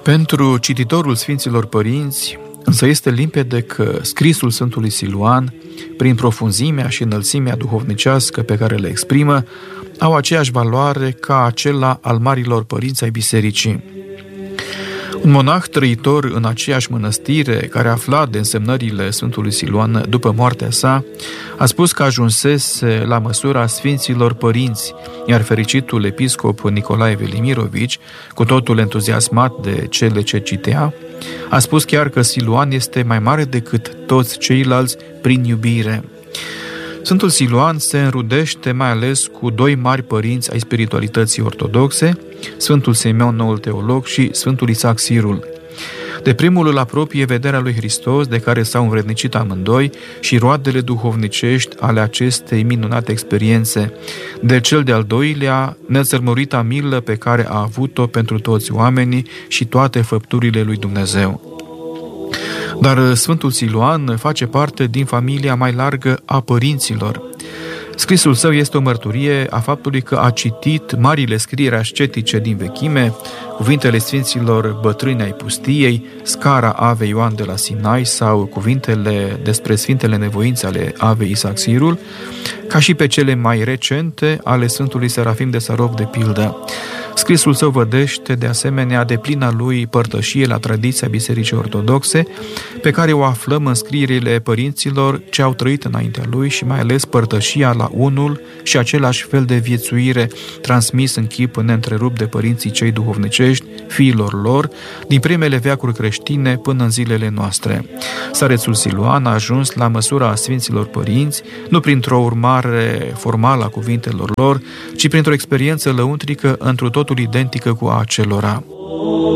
Pentru cititorul Sfinților Părinți, însă este limpede că scrisul Sfântului Siluan, prin profunzimea și înălțimea duhovnicească pe care le exprimă, au aceeași valoare ca acela al marilor părinți ai bisericii. Un monah trăitor în aceeași mănăstire, care afla de însemnările Sfântului Siluan după moartea sa, a spus că ajunsese la măsura Sfinților Părinți, iar fericitul episcop Nicolae Velimirovici, cu totul entuziasmat de cele ce citea, a spus chiar că Siluan este mai mare decât toți ceilalți prin iubire. Sfântul Siluan se înrudește mai ales cu doi mari părinți ai spiritualității ortodoxe, Sfântul Simeon Noul Teolog și Sfântul Isaac Sirul. De primul îl apropie vederea lui Hristos, de care s-au învrednicit amândoi, și roadele duhovnicești ale acestei minunate experiențe, de cel de-al doilea, nețărmurita milă pe care a avut-o pentru toți oamenii și toate făpturile lui Dumnezeu. Dar Sfântul Siluan face parte din familia mai largă a părinților. Scrisul său este o mărturie a faptului că a citit marile scrieri ascetice din vechime, cuvintele sfinților bătrâni ai pustiei, scara Avei Ioan de la Sinai sau cuvintele despre sfintele nevoințe ale Avei Isaac Sirul, ca și pe cele mai recente ale Sfântului Serafim de Sarov de pildă. Scrisul său vădește de asemenea deplina lui părtășie la tradiția Bisericii Ortodoxe, pe care o aflăm în scrierile părinților ce au trăit înaintea lui și mai ales părtășia la unul și același fel de viețuire transmis în chip neîntrerupt de părinții cei duhovnicești, fiilor lor, din primele veacuri creștine până în zilele noastre. Starețul Siluan a ajuns la măsura Sfinților Părinți, nu printr-o urmare formală a cuvintelor lor, ci printr-o experiență lăuntrică întru totul identică cu a acelora.